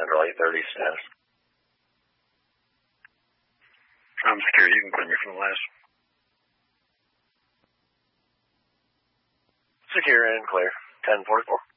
Central 830 status. I'm secure. You can clear me from the last. Secure and clear. 1044.